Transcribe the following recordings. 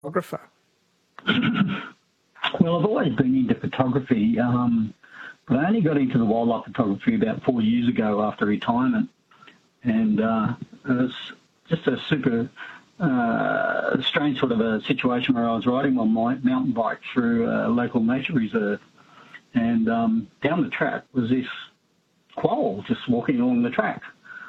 photographer? Well, I've always been into photography, but I only got into the wildlife photography about 4 years ago after retirement, and it was just a super strange sort of a situation where I was riding my mountain bike through a local nature reserve, and down the track was this quoll just walking along the track,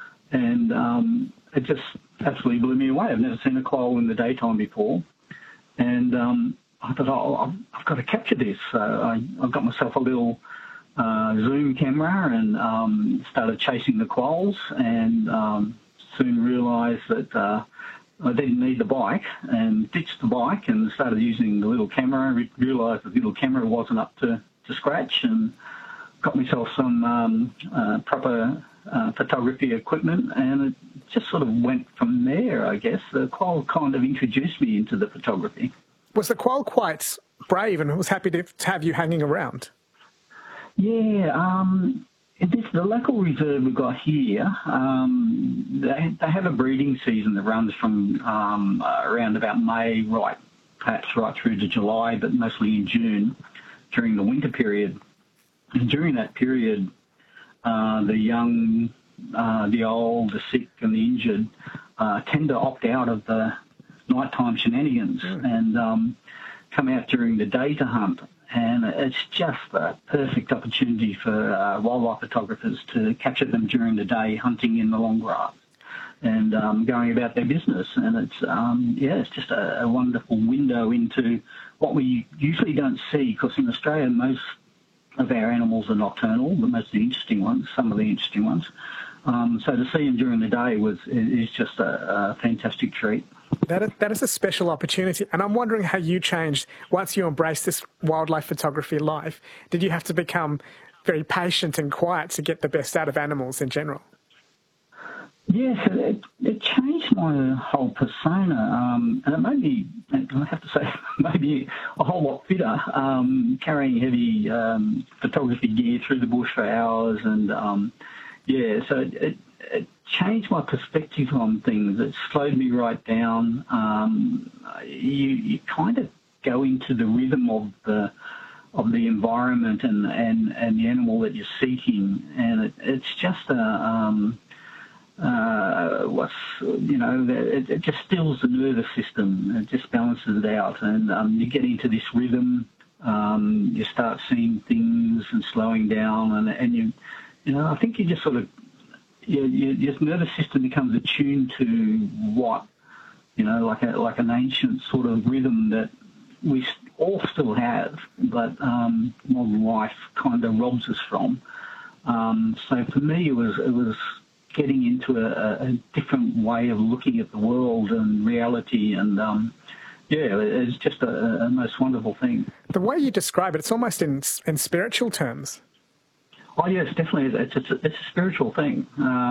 and it just absolutely blew me away. I've never seen a quoll in the daytime before, and I thought, oh, I've got to capture this. So I got myself a little zoom camera and started chasing the quolls, and soon realised that I didn't need the bike, and ditched the bike and started using the little camera. Realised the little camera wasn't up to scratch, and got myself some proper photography equipment, and it just sort of went from there, I guess. The quoll kind of introduced me into the photography. Was the quoll quite brave and was happy to have you hanging around? Yeah, the local reserve we've got here, they have a breeding season that runs from around about May, perhaps right through to July, but mostly in June during the winter period. And during that period, the young, the old, the sick and the injured tend to opt out of the nighttime shenanigans and come out during the day to hunt. And it's just a perfect opportunity for wildlife photographers to capture them during the day hunting in the long grass and going about their business. And it's just a wonderful window into what we usually don't see, because in Australia most of our animals are nocturnal, but most of the interesting ones, some of the interesting ones. So to see them during the day is just a fantastic treat. That is a special opportunity, and I'm wondering how you changed once you embraced this wildlife photography life. Did you have to become very patient and quiet to get the best out of animals in general? Yes, it changed my whole persona, and it made me, I have to say, maybe a whole lot fitter, carrying heavy photography gear through the bush for hours, and so it changed my perspective on things. It slowed me right down. You kind of go into the rhythm of the environment and the animal that you're seeking, and it's just it just stills the nervous system. It just balances it out, and you get into this rhythm. You start seeing things and slowing down, and I think you just sort of your nervous system becomes attuned to what like an ancient sort of rhythm that we all still have, but modern life kind of robs us from. So for me, it was getting into a different way of looking at the world and reality, and it's just a most wonderful thing. The way you describe it, it's almost in spiritual terms. Oh yes, definitely. It's a spiritual thing.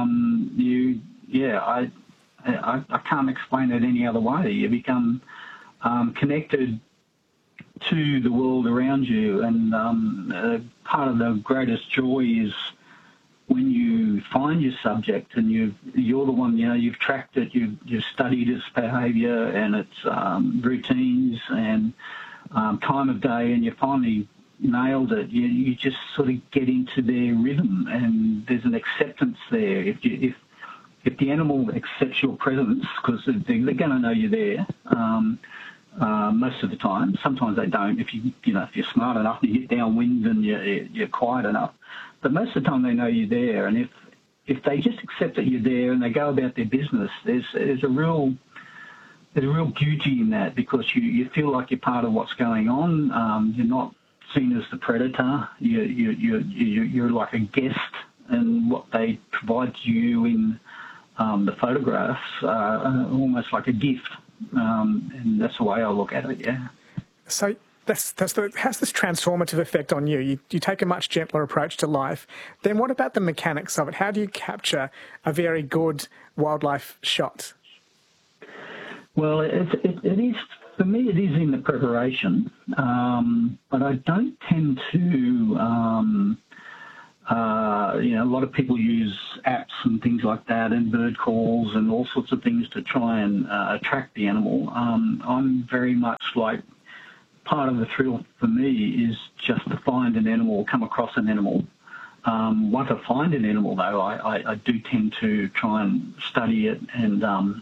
I can't explain it any other way. You become connected to the world around you, and part of the greatest joy is when you find your subject and you're the one, you've tracked it, you've studied its behaviour and its routines and time of day, and you finally nailed it. You just sort of get into their rhythm, and there's an acceptance there. If the animal accepts your presence, because they're going to know you're there most of the time. Sometimes they don't. If you're smart enough and you get downwind and you're quiet enough, but most of the time they know you're there. And if they just accept that you're there and they go about their business, there's a real beauty in that, because you feel like you're part of what's going on. You're not seen as the predator. You're like a guest, and what they provide to you in the photographs almost like a gift, and that's the way I look at it. Yeah. So has this transformative effect on you? You take a much gentler approach to life. Then what about the mechanics of it? How do you capture a very good wildlife shot? Well, it is. For me, it is in the preparation, but I don't tend to A lot of people use apps and things like that, and bird calls and all sorts of things to try and attract the animal. I'm very much like, part of the thrill for me is just to find an animal, come across an animal. Once I find an animal, though, I do tend to try and study it and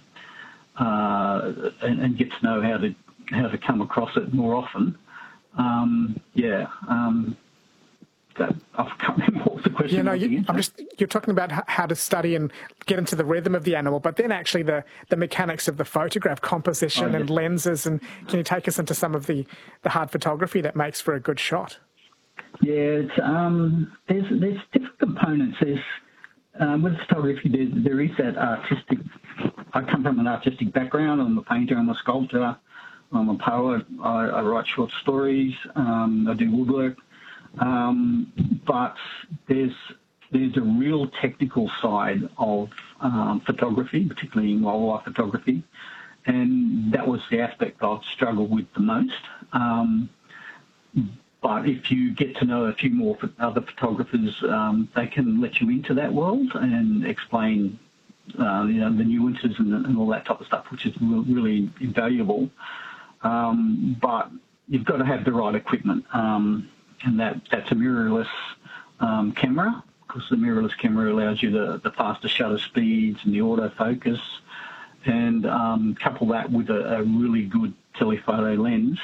get to know how to come across it more often. I can't remember what the question was. You're talking about how to study and get into the rhythm of the animal, but then actually the mechanics of the photograph, composition and lenses, and can you take us into some of the hard photography that makes for a good shot? Yeah, there's different components. With photography, there is that artistic. I come from an artistic background. I'm a painter, I'm a sculptor, I'm a poet, I write short stories, I do woodwork. But there's a real technical side of photography, particularly in wildlife photography, and that was the aspect I've struggled with the most. But if you get to know a few more other photographers, they can let you into that world and explain the nuances and all that type of stuff, which is really invaluable. But you've got to have the right equipment. And that's a mirrorless camera, because the mirrorless camera allows you the faster shutter speeds and the autofocus, and couple that with a really good telephoto lens,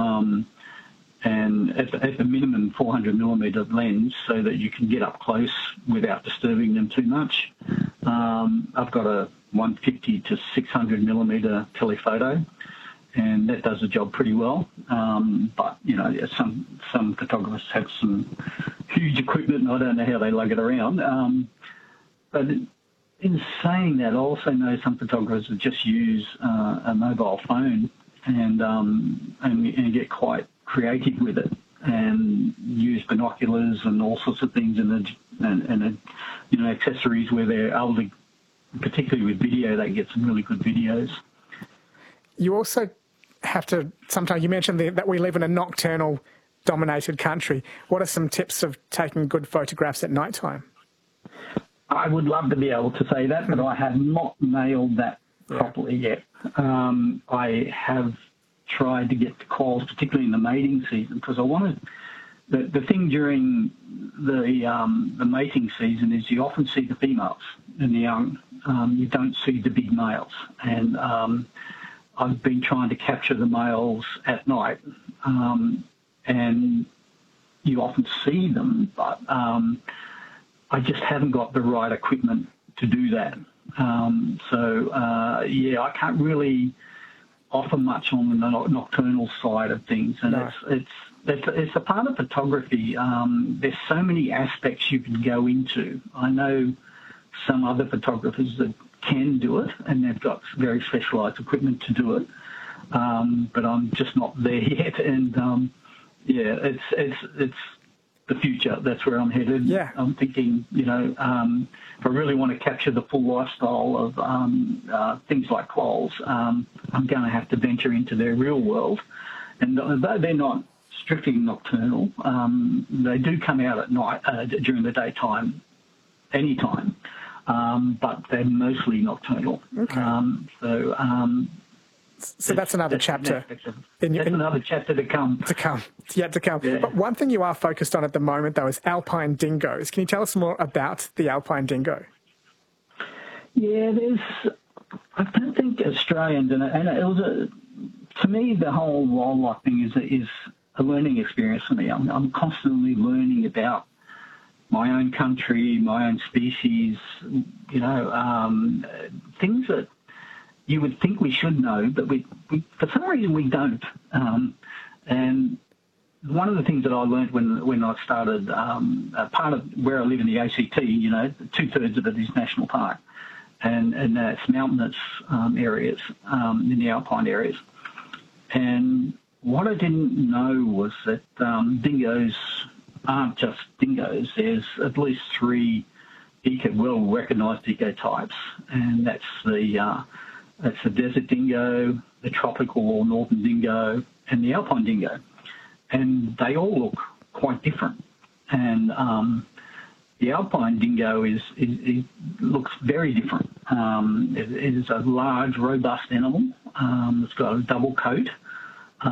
and at the minimum 400 millimeter lens, so that you can get up close without disturbing them too much. I've got a 150 to 600 millimeter telephoto, and that does the job pretty well. But some photographers have some huge equipment, and I don't know how they lug it around. But in saying that, I also know some photographers that just use a mobile phone and get quite creative with it, and use binoculars and all sorts of things, and accessories where they're able to, particularly with video, they get some really good videos. You also have to, sometimes you mentioned that we live in a nocturnal dominated country. What are some tips of taking good photographs at night time? I would love to be able to say that, but I have not nailed that properly yet. I have tried to get the calls, particularly in the mating season, because I wanted the thing during the mating season is you often see the females and the young. You don't see the big males, and I've been trying to capture the males at night, and you often see them, but I just haven't got the right equipment to do that. I can't really offer much on the nocturnal side of things, and no. It's a part of photography. There's so many aspects you can go into. I know some other photographers that can do it, and they've got very specialised equipment to do it, but I'm just not there yet. And it's the future. That's where I'm headed. Yeah. I'm thinking, if I really want to capture the full lifestyle of things like quolls, I'm going to have to venture into their real world. And though they're not strictly nocturnal, they do come out at night, during the daytime, anytime, but they're mostly nocturnal. Okay. So that's another chapter. That's another chapter to come. It's yet to come. Yeah. But one thing you are focused on at the moment, though, is alpine dingoes. Can you tell us more about the alpine dingo? Yeah, I don't think Australians, and it was to me, the whole wildlife thing is a learning experience for me. I'm constantly learning about my own country, my own species, things that you would think we should know, but we for some reason we don't. And one of the things that I learned when I started, part of where I live in the ACT, 2/3 of it is national park, and that's mountainous areas, in the alpine areas. And what I didn't know was that dingoes aren't just dingoes. There's at least 3 well-recognised ecotypes, and that's the desert dingo, the tropical or northern dingo, and the alpine dingo. And they all look quite different. And The alpine dingo it looks very different. It is a large, robust animal. It's got a double coat.